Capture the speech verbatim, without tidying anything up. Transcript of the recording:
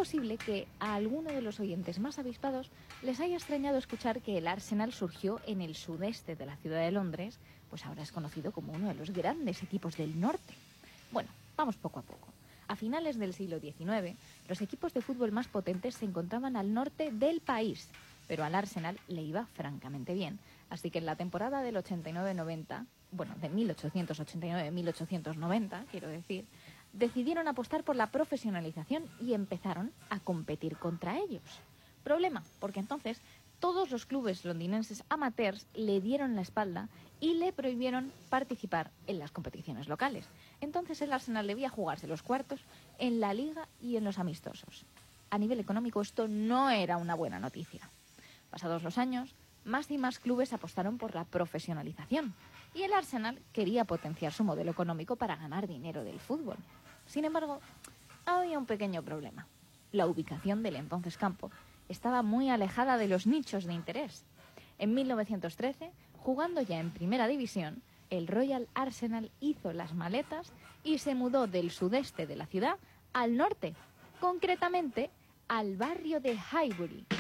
posible que a alguno de los oyentes más avispados les haya extrañado escuchar que el Arsenal surgió en el sudeste de la ciudad de Londres, pues ahora es conocido como uno de los grandes equipos del norte. Bueno, vamos poco a poco. A finales del siglo diecinueve, los equipos de fútbol más potentes se encontraban al norte del país, pero al Arsenal le iba francamente bien. Así que en la temporada del ochenta y nueve noventa, bueno, de mil ochocientos ochenta y nueve a mil ochocientos noventa, quiero decir, decidieron apostar por la profesionalización y empezaron a competir contra ellos. Problema, porque entonces todos los clubes londinenses amateurs le dieron la espalda y le prohibieron participar en las competiciones locales. Entonces el Arsenal debía jugarse los cuartos en la liga y en los amistosos. A nivel económico esto no era una buena noticia. Pasados los años, más y más clubes apostaron por la profesionalización y el Arsenal quería potenciar su modelo económico para ganar dinero del fútbol. Sin embargo, había un pequeño problema. La ubicación del entonces campo estaba muy alejada de los nichos de interés. En mil novecientos trece, jugando ya en primera división, el Royal Arsenal hizo las maletas y se mudó del sudeste de la ciudad al norte, concretamente al barrio de Highbury.